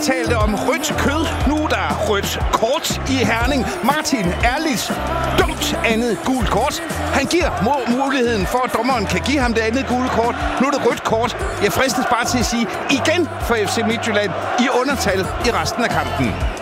talte om rødt kød. Nu er der rødt kort i Herning. Martin Erlis dumt andet gult kort. Han giver muligheden for, at dommeren kan give ham det andet gule kort. Nu er det rødt kort. Jeg fristes bare til at sige igen for FC Midtjylland i undertal i resten af kampen.